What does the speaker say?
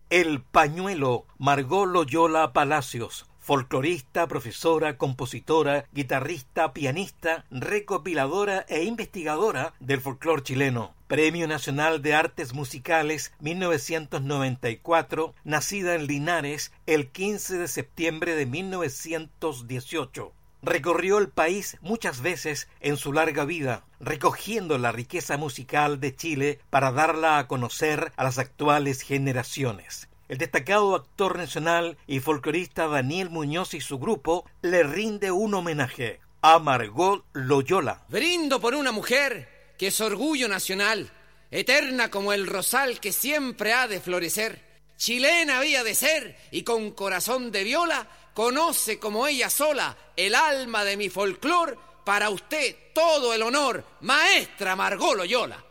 El Pañuelo, Margot Loyola Palacios, folclorista, profesora, compositora, guitarrista, pianista, recopiladora e investigadora del folclore chileno. Premio Nacional de Artes Musicales 1994, nacida en Linares el 15 de septiembre de 1918. Recorrió el país muchas veces en su larga vida, recogiendo la riqueza musical de Chile para darla a conocer a las actuales generaciones. El destacado actor nacional y folclorista Daniel Muñoz y su grupo le rinde un homenaje a Margot Loyola. Brindo por una mujer que es orgullo nacional, eterna como el rosal que siempre ha de florecer. Chilena había de ser y con corazón de viola conoce como ella sola el alma de mi folclor. Para usted todo el honor, maestra Margot Loyola.